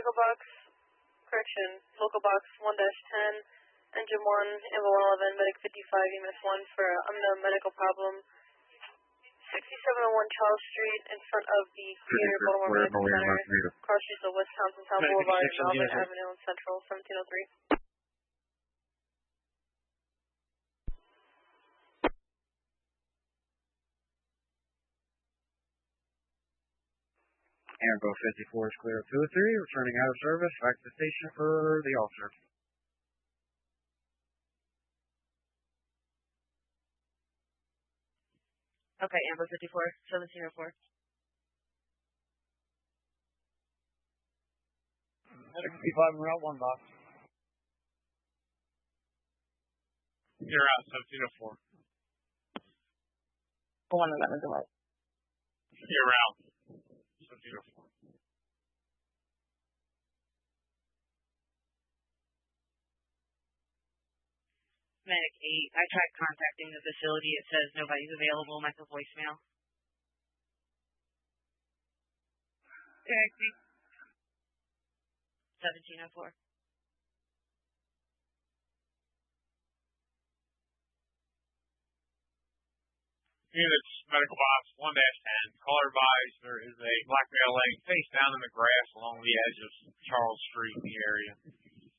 medical box, local box 1-10, engine 1, ambul 11, medic 55, EMS 1 for unknown medical problem. 6701 Charles Street in front of the Theater Baltimore Medical Center. Cross streets of West Townsend Town Boulevard and Melvin Avenue in Central, 1703. Airboat 54 is clear of 203, returning out of service, back to the station for the officer. Okay, Amber 54, 1704. Medic 55, route 1 box. You're out, 1704. 111 delay. You're out, 1704. Medic 8, I tried contacting the facility. It says nobody's available. Left a voicemail. Taxi. 1704. Units, medical box 1-10. Caller advised there is a black male laying face down in the grass along the edge of Charles Street in the area.